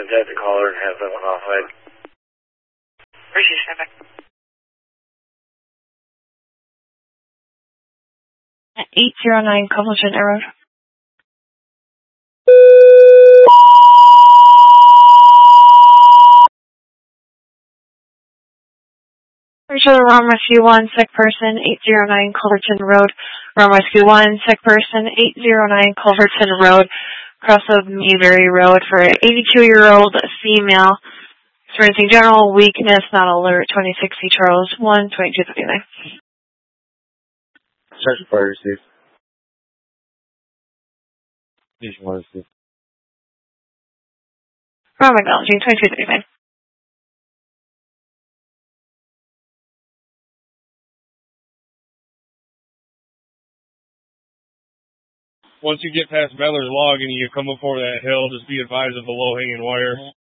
contact the caller and have that one off ahead. Appreciate it. 809 Covington Road. Richard, Rum Rescue 1, sick person, 809 Culverton Road. Rum Rescue 1, sick person, 809 Culverton Road. Cross of Mayberry Road for an 82-year-old female experiencing general weakness, not alert, 2060 Charles 1, 2239. Search fire receive. Nationwide receive. Rum acknowledging 2239. Once you get past Mellor's Log and you come up over that hill, just be advised of the low-hanging wire.